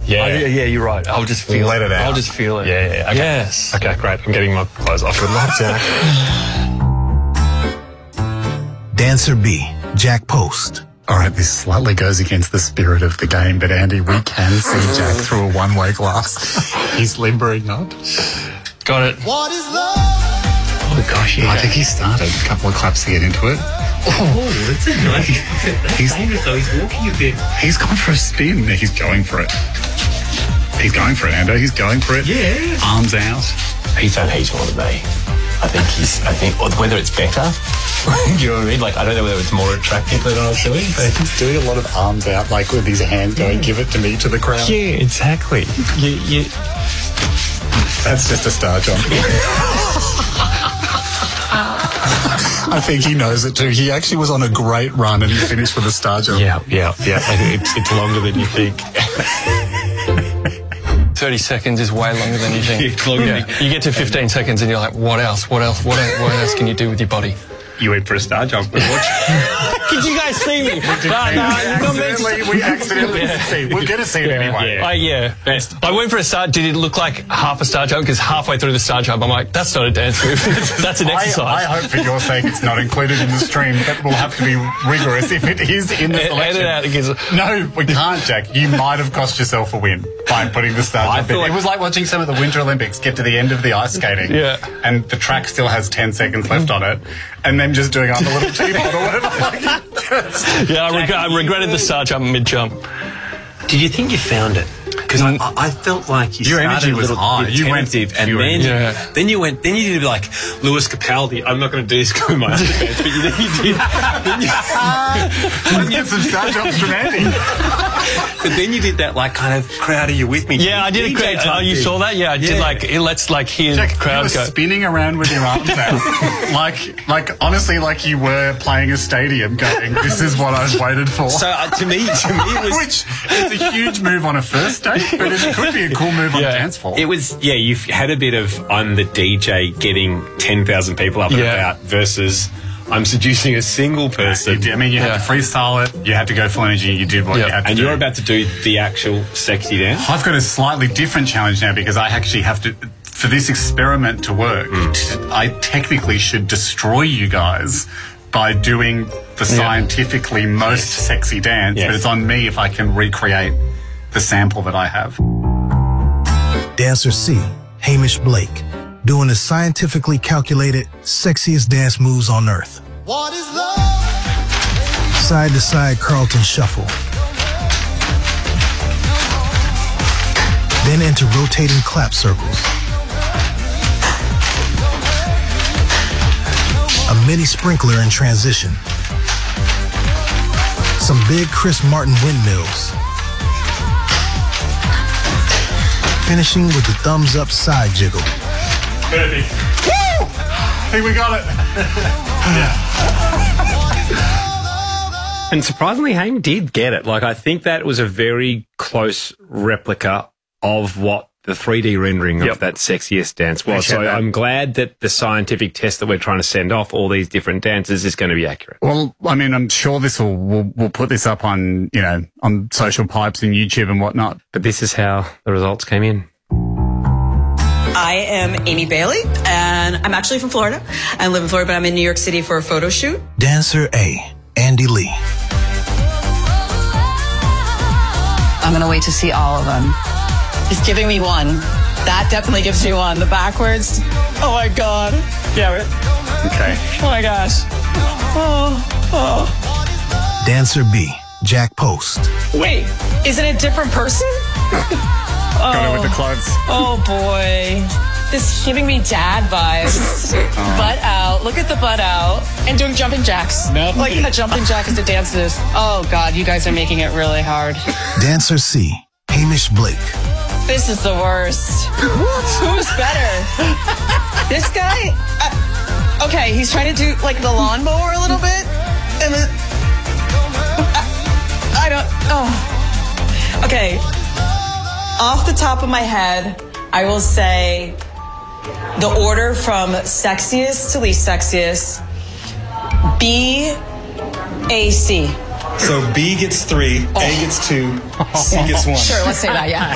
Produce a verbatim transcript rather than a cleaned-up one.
Yeah. Oh, yeah, yeah, you're right. I'll just feel Let it. it out. I'll just feel it. Yeah, yeah, yeah. Okay. Yes. Okay, great. I'm getting my clothes off. Good luck, Jack. Dancer B, Jack Post. All right, this slightly goes against the spirit of the game, but Andy, we can see Jack through a one-way glass. He's limbering up. Got it. What is love? Oh, gosh, yeah. I think he started a couple of claps to get into it. Oh, that's a nice... That's He's- dangerous, though. He's walking a bit. He's gone for a spin. He's going for it. He's going for it, Ando. He's going for it. Yeah. Arms out. He's done heaps more than me. I think he's, I think, whether it's better, you know what I mean? Like, I don't know whether it's more attractive than I was doing, but He's doing a lot of arms out, like with his hands going, give it to me, to the crowd. yeah, exactly. You, you, That's just a star jump. I think he knows it too. He actually was on a great run and he finished with a star jump. yeah, yeah, yeah. I think it's, it's longer than you think. thirty seconds is way longer than you think. It's longer than Yeah. You get to fifteen seconds and you're like, what else? What else? What else, what else can you do with your body? You went for a star jump, but watch. Did you guys see me? No, no, not meant to- accidentally, we accidentally Yeah. see. We're going to see it anyway. I, yeah. I went for a star. Did it look like half a star jump? Because halfway through the star jump, I'm like, that's not a dance move. That's an I, exercise. I hope for your sake it's not included in the stream. That will have to be rigorous if it is in the Ed- selection. edit out because No, we can't, Jack. You might have cost yourself a win by putting the star I jump feel in. like- It was like watching some of the Winter Olympics get to the end of the ice skating. Yeah. And the track still has ten seconds left on it. And then just doing on the little teapot or whatever. Like, yeah, I, reg- I regretted the star jump mid jump. Did you think you found it? Because I, I felt like you Your started energy a was little high. bit You went- tentative, and you then went- Yeah. then you went then you did like Lewis Capaldi. I'm not going to do this with my underpants, but you, then you did. Then you, let's get some star jumps from Andy. but then you did that like kind of crowd. Are you with me? Yeah, I did a D J great. Oh, type you thing. saw that? Yeah, I did Yeah. like, it let's like hear Jack, the you crowd were go. spinning around with your arms out. like, like, honestly, like you were playing a stadium going, this is what I've waited for. So uh, to me, to me, it was. Which is a huge move on a first date, but it could be a cool move on Yeah. a dance floor. It was, yeah, you've had a bit of I'm the D J getting ten thousand people up and Yeah. about versus I'm seducing a single person. You did- I mean, you Yeah. had to freestyle it, you had to go full energy, you did what Yeah. you had to And do. you're about to do the actual sexy dance? I've got a slightly different challenge now because I actually have to, for this experiment to work, I technically should destroy you guys by doing the scientifically most sexy dance, Yes. but it's on me if I can recreate the sample that I have. Dancer C, Hamish Blake, doing the scientifically calculated sexiest dance moves on earth. What is love? Side to side Carlton shuffle. Then into rotating clap circles. A mini sprinkler in transition. Some big Chris Martin windmills. Finishing with the thumbs up side jiggle. Perfect. Woo! I think we got it. And surprisingly, Haim did get it. Like, I think that was a very close replica of what the three D rendering Yep. of that sexiest dance was. Appreciate So that. I'm glad that the scientific test that we're trying to send off all these different dances is going to be accurate. Well, I mean, I'm sure this will, we'll, we'll put this up on, you know, on social pipes and YouTube and whatnot. But this is how the results came in. I am Amy Bailey, and I'm actually from Florida. I live in Florida, but I'm in New York City for a photo shoot. Dancer A, Andy Lee. I'm going to wait to see all of them. He's giving me one. That definitely gives me one. The backwards. Oh my God. Yeah, right. Okay. Oh my gosh. Oh, oh. Dancer B, Jack Post. Wait, is it a different person? Got it with the clothes. Oh boy. This is giving me dad vibes. Butt out. Look at the butt out. And doing jumping jacks. Nope. Like a jumping jack is to dance to this. Oh God, you guys are making it really hard. Dancer C, Hamish Blake. This is the worst. Who's better? This guy? Uh, okay, he's trying to do like the lawnmower a little bit. And then. I, I don't. Oh. Okay. Off the top of my head, I will say the order from sexiest to least sexiest. B, A, C. So B gets three, A gets two, C gets one. Sure, let's say that, yeah.